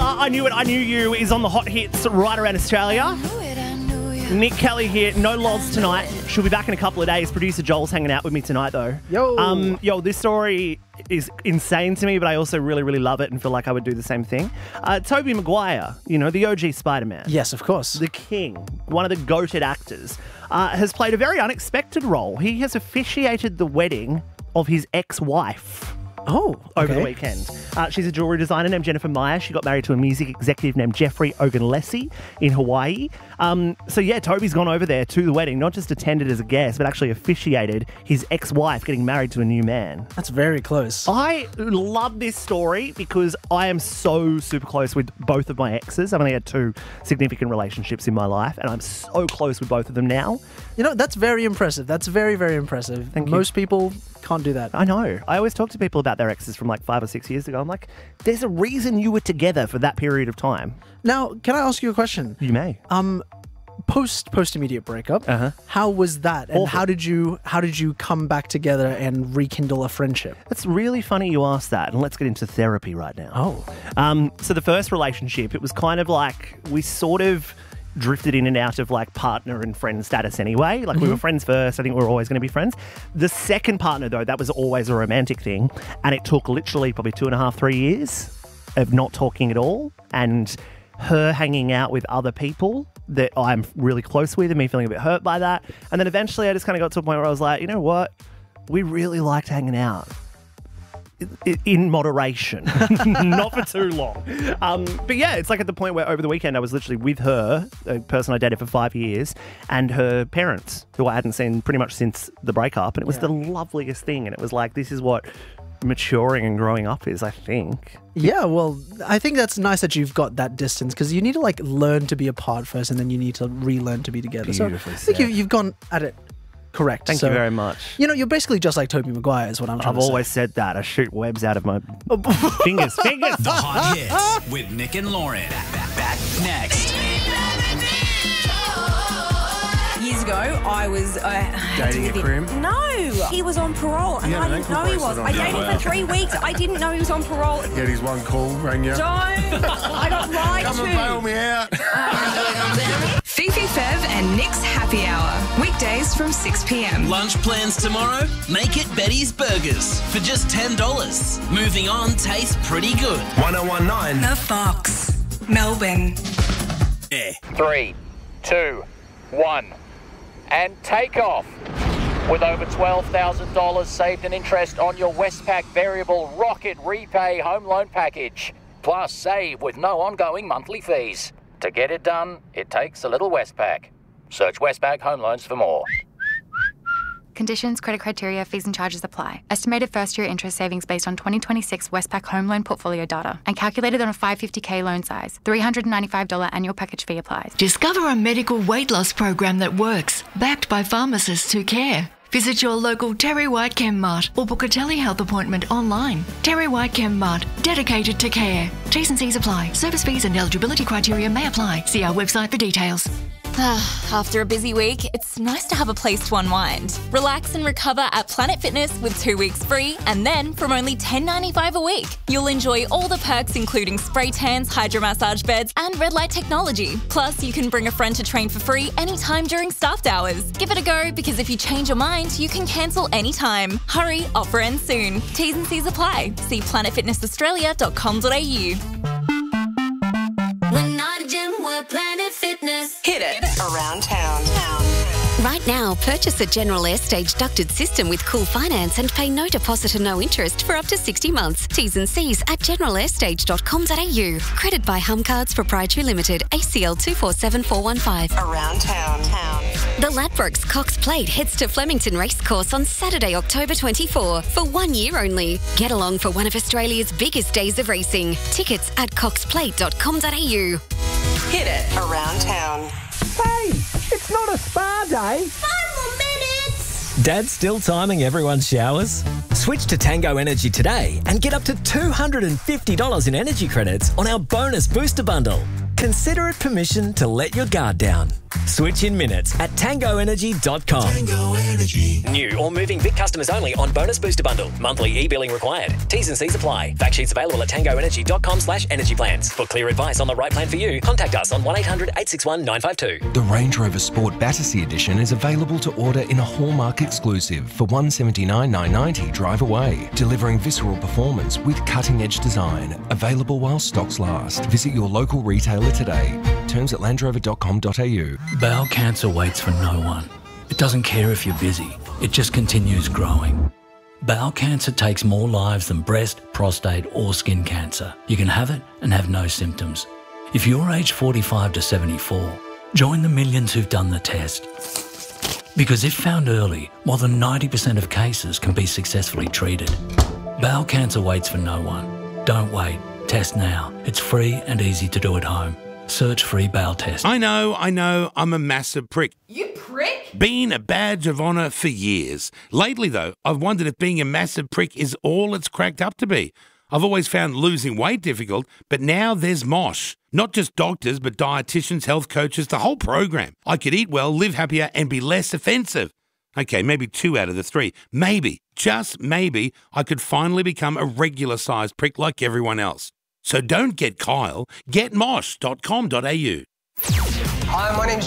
I Knew It, I Knew You is on the hot hits right around Australia. Nick Kelly here. No Loz tonight. She'll be back in a couple of days. Producer Joel's hanging out with me tonight, though. Yo. This story is insane to me, but I also really, really love it and feel like I would do the same thing. Tobey Maguire, the OG Spider-Man. Yes, of course. The king, one of the goated actors, has played a very unexpected role. He has officiated the wedding of his ex-wife. Over the weekend. She's a jewellery designer named Jennifer Meyer. She got married to a music executive named Jeffrey Ogunlesi in Hawaii. Toby's gone over there to the wedding, not just attended as a guest, but actually officiated his ex-wife getting married to a new man. That's very close. I love this story because I am so super close with both of my exes. I've only had 2 significant relationships in my life, and I'm so close with both of them now. That's very impressive. That's very, very impressive. Thank you. Most people can't do that. I know. I always talk to people about their exes from like 5 or 6 years ago. I'm like, there's a reason you were together for that period of time. Now, can I ask you a question? You may. Post immediate breakup, how was that? And how did you come back together and rekindle a friendship? It's really funny you asked that, and let's get into therapy right now. So the first relationship, it was kind of like we sort of drifted in and out of like partner and friend status anyway. Like we were friends first. I think we were always going to be friends. The second partner, though, that was always a romantic thing. And it took literally probably 2.5, 3 years of not talking at all. And her hanging out with other people that I'm really close with and me feeling a bit hurt by that. And then eventually I just kind of got to a point where I was like, you know what? We really liked hanging out. In moderation, not for too long. But yeah, it's like at the point where over the weekend I was literally with her, a person I dated for 5 years, and her parents, who I hadn't seen pretty much since the breakup. And it was the loveliest thing. And it was like, this is what maturing and growing up is, I think. Yeah, well, I think that's nice that you've got that distance because you need to like learn to be apart first and then you need to relearn to be together. Beautifully so I think you've gone at it correct. Thank you very much. You're basically just like Tobey Maguire is what I'm trying to say. I've always said that. I shoot webs out of my fingers. The Hot Hits with Nick and Lauren. Back next. Years ago, I was dating a crim? No, he was on parole, and I didn't know he was. I dated him for 3 weeks. I didn't know he was on parole. He had his one call, rang you. Don't. I got lied to. Come and bail me out. Fifi Fev and Nick's Happy Hour. Weekdays from 6 p.m. Lunch plans tomorrow? Make it Betty's Burgers for just $10. Moving on tastes pretty good. 1019. The Fox, Melbourne. 3, 2, 1. And take off. With over $12,000 saved in interest on your Westpac Variable Rocket Repay Home Loan Package. Plus save with no ongoing monthly fees. To get it done, it takes a little Westpac. Search Westpac Home Loans for more. Conditions, credit criteria, fees and charges apply. Estimated first-year interest savings based on 2026 Westpac home loan portfolio data and calculated on a 550k loan size. $395 annual package fee applies. Discover a medical weight loss program that works, backed by pharmacists who care. Visit your local Terry White Chem Mart or book a telehealth appointment online. Terry White Chem Mart, dedicated to care. T's and C's apply. Service fees and eligibility criteria may apply. See our website for details. After a busy week, it's nice to have a place to unwind. Relax and recover at Planet Fitness with 2 weeks free, and then from only $10.95 a week, you'll enjoy all the perks including spray tans, hydro massage beds, and red light technology. Plus, you can bring a friend to train for free anytime during staffed hours. Give it a go because if you change your mind, you can cancel anytime. Hurry, offer ends soon. T's and C's apply. See planetfitnessaustralia.com.au. We're not a gym, we're Planet Fitness. Hit it. Around town. Right now, purchase a General Airstage ducted system with Cool Finance and pay no deposit and no interest for up to 60 months. T's and C's at generalairstage.com.au. Credit by Hum Cards Proprietary Limited, ACL 247415. Around town. The Ladbrokes Cox Plate heads to Flemington Racecourse on Saturday, October 24 for 1 year only. Get along for one of Australia's biggest days of racing. Tickets at coxplate.com.au. Hit it. Around town. Hey, it's not a spa day. 5 more minutes. Dad's still timing everyone's showers? Switch to Tango Energy today and get up to $250 in energy credits on our bonus booster bundle. Consider it permission to let your guard down. Switch in minutes at tangoenergy.com. Tango Energy. New or moving Vic customers only on Bonus Booster Bundle. Monthly e-billing required. T's and C's apply. Fact sheets available at tangoenergy.com/energy plans. For clear advice on the right plan for you, contact us on 1800 861 952. The Range Rover Sport Battersea Edition is available to order in a Hallmark exclusive for $179,990 drive away, delivering visceral performance with cutting-edge design. Available while stocks last. Visit your local retailer today. Terms at landrover.com.au. Bowel cancer waits for no one. It doesn't care if you're busy. It just continues growing. Bowel cancer takes more lives than breast, prostate or skin cancer. You can have it and have no symptoms. If you're aged 45 to 74, join the millions who've done the test. Because if found early, more than 90% of cases can be successfully treated. Bowel cancer waits for no one. Don't wait. Test now. It's free and easy to do at home. Search free bowel test. I know, I'm a massive prick. You prick? Been a badge of honour for years. Lately, though, I've wondered if being a massive prick is all it's cracked up to be. I've always found losing weight difficult, but now there's Mosh. Not just doctors, but dietitians, health coaches, the whole program. I could eat well, live happier, and be less offensive. Okay, maybe 2 out of the 3. Maybe, just maybe, I could finally become a regular-sized prick like everyone else. So don't get Kyle, get mosh.com.au. Hi, my name's